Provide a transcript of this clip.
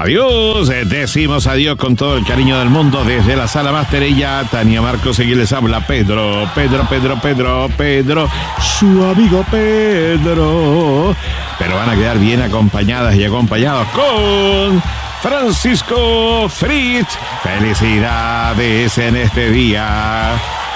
Adiós, decimos adiós con todo el cariño del mundo desde la sala máster. Ella, Tania Marcos, y les habla Pedro, su amigo Pedro. Pero van a quedar bien acompañadas y acompañados con Francisco Fritz. Felicidades en este día.